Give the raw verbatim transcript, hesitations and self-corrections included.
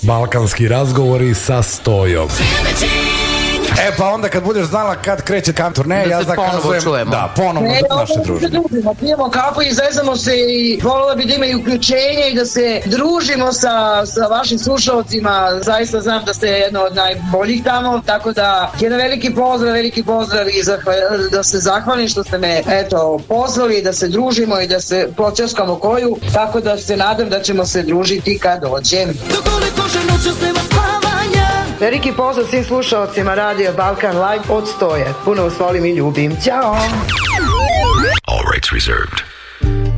Balkanski razgovori sa Stojom. E pa onda kad budeš znala kad kreće kam turneja, ja zakazujem da ponovo naše druženje. Pijemo kafu i zezamo se i volila bi da ima i uključenje i da se družimo sa, sa vašim slušalcima. Zaista znam da ste jedno od najboljih tamo, tako da jedan veliki pozdrav, veliki pozdrav i zahval, da se zahvalim što ste me eto pozvali da se družimo i da se počaskamo koju, tako da se nadam da ćemo se družiti kad dođem. Veliki pozdrav svim slušalcima Radio Balkan Live od Stoje. Puno vas volim i ljubim. Ćao! All rights reserved.